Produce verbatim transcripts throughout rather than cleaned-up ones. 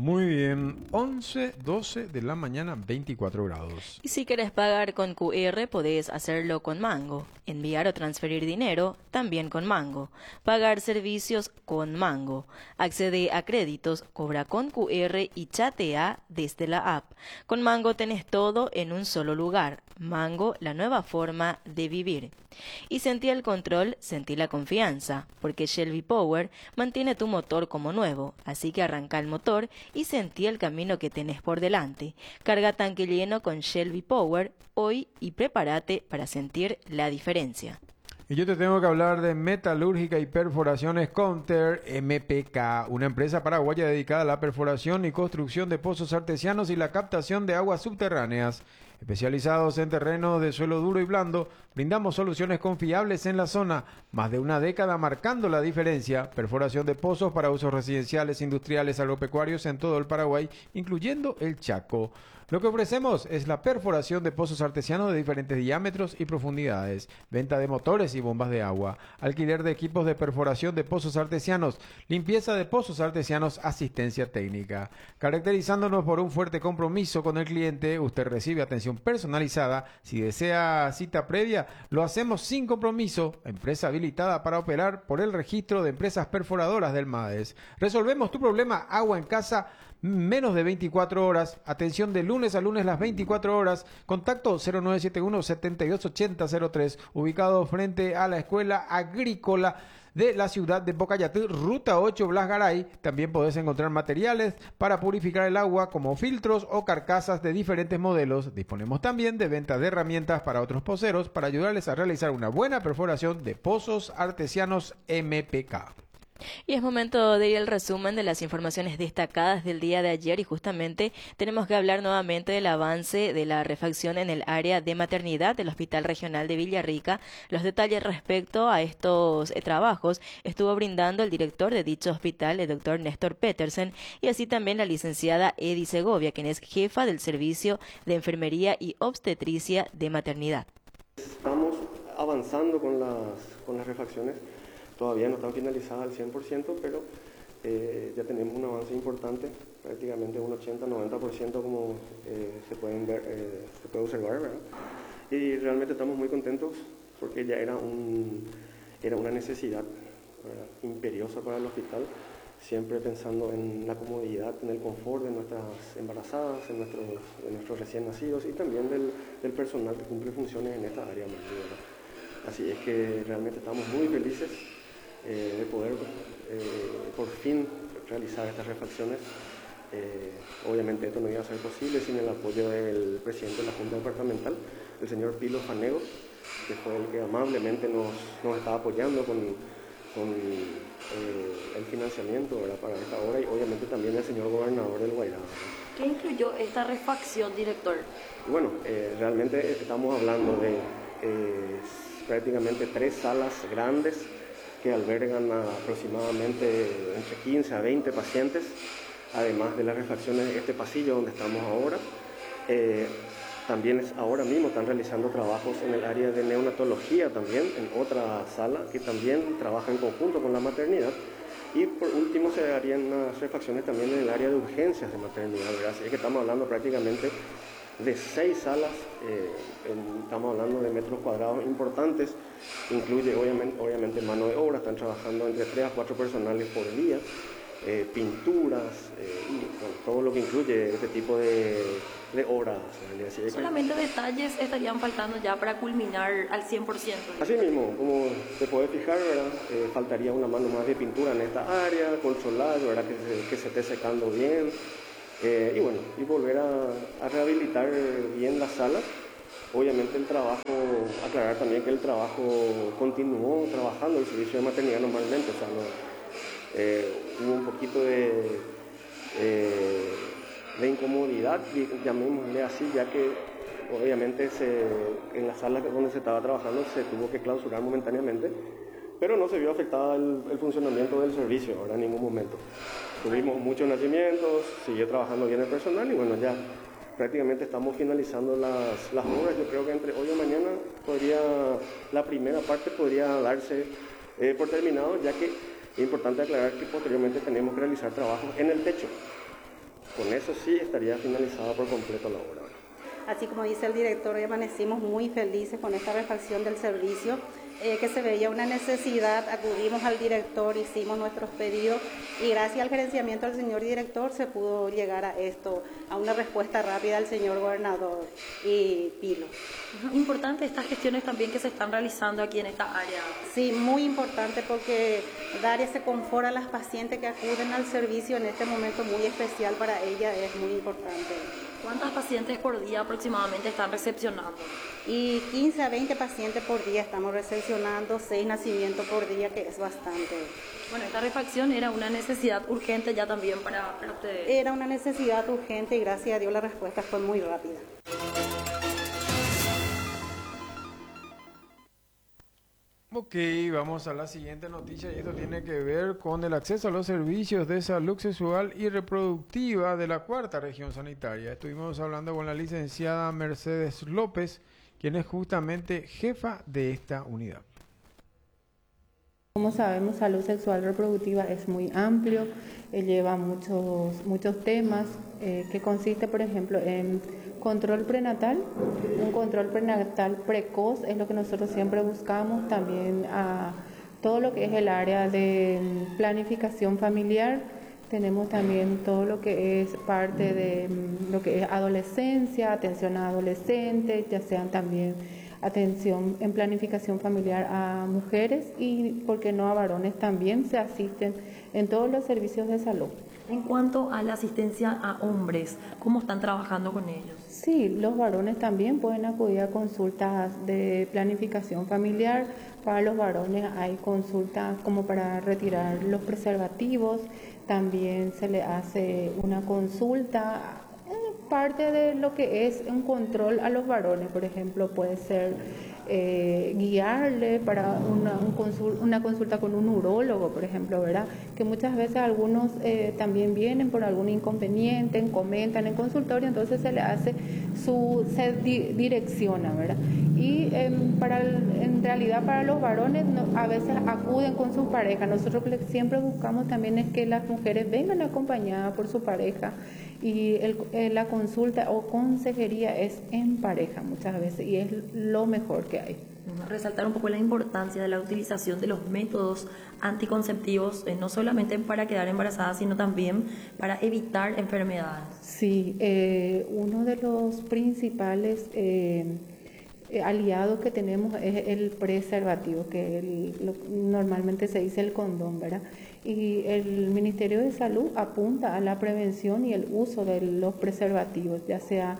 Muy bien, once, doce de la mañana, veinticuatro grados. Y si querés pagar con Q R, podés hacerlo con Mango. Enviar o transferir dinero, también con Mango. Pagar servicios con Mango. Accede a créditos, cobra con Q R y chatea desde la app. Con Mango tenés todo en un solo lugar. Mango, la nueva forma de vivir. Y sentí el control, sentí la confianza, porque Shelby Power mantiene tu motor como nuevo, así que arranca el motor y sentí el camino que tenés por delante. Carga tanque lleno con Shelby Power hoy y prepárate para sentir la diferencia. Y yo te tengo que hablar de Metalúrgica y Perforaciones Counter M P K, una empresa paraguaya dedicada a la perforación y construcción de pozos artesianos y la captación de aguas subterráneas. Especializados en terrenos de suelo duro y blando, brindamos soluciones confiables en la zona. Más de una década marcando la diferencia. Perforación de pozos para usos residenciales, industriales, agropecuarios en todo el Paraguay, incluyendo el Chaco. Lo que ofrecemos es la perforación de pozos artesianos de diferentes diámetros y profundidades, venta de motores y bombas de agua, alquiler de equipos de perforación de pozos artesianos, limpieza de pozos artesianos, asistencia técnica. Caracterizándonos por un fuerte compromiso con el cliente, usted recibe atención personalizada. Si desea cita previa, lo hacemos sin compromiso. Empresa habilitada para operar por el registro de empresas perforadoras del MADES. Resolvemos tu problema agua en casa menos de veinticuatro horas. Atención de lunes a lunes las veinticuatro horas. Contacto cero nueve siete uno, siete dos ocho cero cero tres, ubicado frente a la Escuela Agrícola de la ciudad de Pocayatú, Ruta ocho, Blas Garay. También podés encontrar materiales para purificar el agua como filtros o carcasas de diferentes modelos. Disponemos también de venta de herramientas para otros poceros para ayudarles a realizar una buena perforación de pozos artesianos M P K. Y es momento de ir al resumen de las informaciones destacadas del día de ayer y justamente tenemos que hablar nuevamente del avance de la refacción en el área de maternidad del Hospital Regional de Villarrica. Los detalles respecto a estos eh, trabajos estuvo brindando el director de dicho hospital, el doctor Néstor Petersen, y así también la licenciada Edi Segovia, quien es jefa del Servicio de Enfermería y Obstetricia de Maternidad. Estamos avanzando con las, con las refacciones. Todavía no están finalizadas al cien por ciento, pero eh, ya tenemos un avance importante, prácticamente un ochenta a noventa por ciento como eh, se, pueden ver, eh, se puede observar, ¿verdad? Y realmente estamos muy contentos porque ya era, un, era una necesidad, ¿verdad?, imperiosa para el hospital, siempre pensando en la comodidad, en el confort de nuestras embarazadas, en nuestros, de nuestros recién nacidos y también del, del personal que cumple funciones en esta área, ¿verdad? Así es que realmente estamos muy felices Eh, de poder eh, por fin realizar estas refacciones. Eh, obviamente esto no iba a ser posible sin el apoyo del presidente de la Junta Departamental, el señor Pilo Fanego, que fue el que amablemente nos, nos está apoyando con, con eh, el financiamiento, ¿verdad?, para esta obra, y obviamente también el señor gobernador del Guairá. ¿Qué incluyó esta refacción, director? Bueno, eh, realmente estamos hablando de eh, prácticamente tres salas grandes que albergan a aproximadamente entre quince a veinte pacientes, además de las refacciones de este pasillo donde estamos ahora. Eh, también es, ahora mismo están realizando trabajos en el área de neonatología también, en otra sala que también trabaja en conjunto con la maternidad. Y por último se harían unas refacciones también en el área de urgencias de maternidad, ¿verdad? Así que estamos hablando prácticamente de seis salas, eh, en, estamos hablando de metros cuadrados importantes, incluye obviamente, obviamente mano de obra, están trabajando entre tres a cuatro personales por día, eh, pinturas, eh, y bueno, todo lo que incluye este tipo de, de obras. Así Solamente que, detalles estarían faltando ya para culminar al cien por ciento. Así mismo, como te puedes fijar, ¿verdad? Eh, faltaría una mano más de pintura en esta área, consolar, ¿verdad?, que se, que se esté secando bien. Eh, y bueno, y volver a, a rehabilitar bien las salas. Obviamente el trabajo, aclarar también que el trabajo continuó trabajando, el servicio de maternidad normalmente, o sea, no, eh, hubo un poquito de, eh, de incomodidad, llamémosle así, ya que obviamente se, en las salas donde se estaba trabajando se tuvo que clausurar momentáneamente, pero no se vio afectada el, el funcionamiento del servicio ahora en ningún momento. Tuvimos muchos nacimientos, siguió trabajando bien el personal y bueno, ya prácticamente estamos finalizando las, las obras. Yo creo que entre hoy y mañana podría, la primera parte podría darse eh, por terminado, ya que es importante aclarar que posteriormente tenemos que realizar trabajos en el techo. con eso sí estaría finalizada por completo la obra. Así como dice el director, hoy amanecimos muy felices con esta refacción del servicio, eh, que se veía una necesidad, acudimos al director, hicimos nuestros pedidos y gracias al gerenciamiento del señor director se pudo llegar a esto, a una respuesta rápida del señor gobernador y Pilo. Importante estas gestiones también que se están realizando aquí en esta área. Sí, muy importante porque dar ese confort a las pacientes que acuden al servicio en este momento muy especial para ellas es muy importante. ¿Cuántas pacientes por día aproximadamente están recepcionando? Y quince a veinte pacientes por día estamos recepcionando, seis nacimientos por día, que es bastante. Bueno, esta refacción era una necesidad urgente ya también para, para ustedes. Era una necesidad urgente y gracias a Dios la respuesta fue muy rápida. Ok, vamos a la siguiente noticia y esto tiene que ver con el acceso a los servicios de salud sexual y reproductiva de la cuarta región sanitaria. Estuvimos hablando con la licenciada Mercedes López, quien es justamente jefa de esta unidad. Como sabemos, salud sexual reproductiva es muy amplio, eh, lleva muchos, muchos temas, eh, que consiste, por ejemplo, en control prenatal. Un control prenatal precoz es lo que nosotros siempre buscamos, también a todo lo que es el área de planificación familiar. Tenemos también todo lo que es parte de lo que es adolescencia, atención a adolescentes, ya sean también atención en planificación familiar a mujeres y, por qué no, a varones también se asisten en todos los servicios de salud. En cuanto a la asistencia a hombres, ¿cómo están trabajando con ellos? Sí, los varones también pueden acudir a consultas de planificación familiar. Para los varones hay consultas como para retirar los preservativos, también se le hace una consulta. Parte de lo que es un control a los varones, por ejemplo, puede ser eh, guiarle para una, un consul, una consulta con un urólogo, por ejemplo, ¿verdad? Que muchas veces algunos eh, también vienen por algún inconveniente, comentan en consultorio, entonces se le hace su, se di, direcciona, ¿verdad? Y eh, para el, en realidad para los varones no, a veces acuden con su pareja. Nosotros lo que siempre buscamos también es que las mujeres vengan acompañadas por su pareja. Y el, la consulta o consejería es en pareja muchas veces y es lo mejor que hay. Resaltar un poco la importancia de la utilización de los métodos anticonceptivos, eh, no solamente para quedar embarazada, sino también para evitar enfermedades. Sí, eh, uno de los principales eh, aliados que tenemos es el preservativo, que el, lo, normalmente se dice el condón, ¿verdad? Y el Ministerio de Salud apunta a la prevención y el uso de los preservativos, ya sea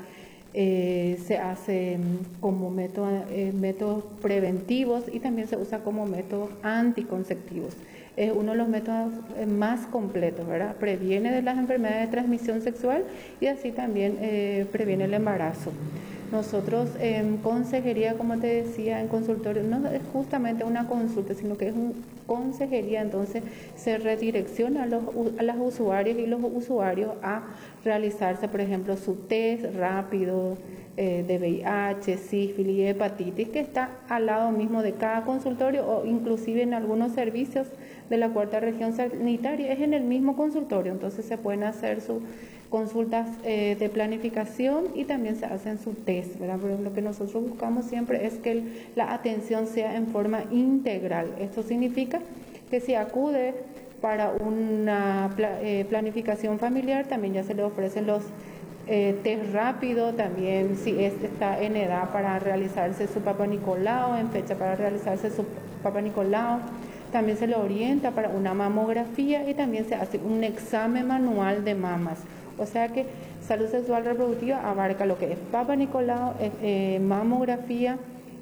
eh, se hace como método, eh, métodos preventivos y también se usa como métodos anticonceptivos. Es uno de los métodos más completos, ¿verdad? Previene de las enfermedades de transmisión sexual y así también eh, previene el embarazo. Nosotros en consejería, como te decía, en consultorio, no es justamente una consulta, sino que es una consejería, entonces se redirecciona a los a las usuarios y los usuarios a realizarse, por ejemplo, su test rápido eh, de V I H, sífilis y hepatitis, que está al lado mismo de cada consultorio o inclusive en algunos servicios de la cuarta región sanitaria, es en el mismo consultorio, entonces se pueden hacer sus consultas eh, de planificación y también se hacen su test, ¿verdad? Pero lo que nosotros buscamos siempre es que el, la atención sea en forma integral. Esto significa que si acude para una pla, eh, planificación familiar, también ya se le ofrecen los eh, test rápidos, también si es, está en edad para realizarse su Papa Nicolau, en fecha para realizarse su Papa Nicolau. También se le orienta para una mamografía y también se hace un examen manual de mamas. O sea que salud sexual reproductiva abarca lo que es Papa Nicolau, eh, eh, mamografía,